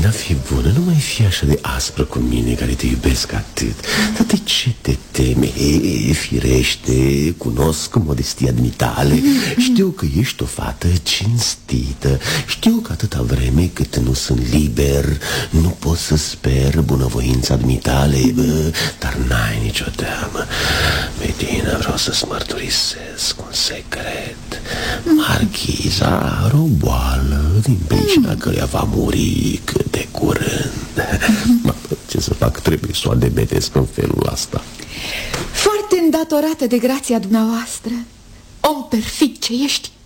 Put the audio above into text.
Medina, fi bună, nu mai fi așa de aspră cu mine, care te iubesc atât. Dar de ce te teme? Firește, cunosc modestia dumitale. Știu că ești o fată cinstită. Știu că atâta vreme cât nu sunt liber, nu pot să sper bunăvoința dumitale. Dar n-ai nicio teamă. Medina, vreau să-ți mărturisesc un secret. Marchiza are o boală din pricina căreia va muri cât de curând. Ce să fac, trebuie să o adebetesc în felul asta. Foarte îndatorată de grația dumneavoastră, om perfid ce ești.